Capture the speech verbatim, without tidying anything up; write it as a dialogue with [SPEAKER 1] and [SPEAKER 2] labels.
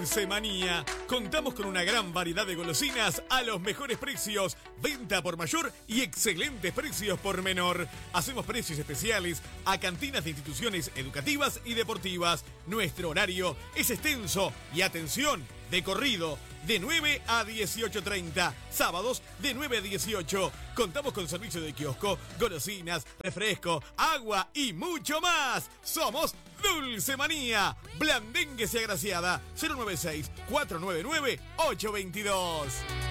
[SPEAKER 1] Dulce Manía. Contamos con una gran variedad de golosinas a los mejores precios, venta por mayor y excelentes precios por menor. Hacemos precios especiales a cantinas de instituciones educativas y deportivas. Nuestro horario es extenso y atención, de corrido, de nueve a dieciocho treinta, sábados de nueve a dieciocho. Contamos con servicio de kiosco, golosinas, refresco, agua y mucho más. Somos Dulce Manía, Blandengues y Agraciada, cero nueve seis, cuatro nueve nueve, ocho dos dos.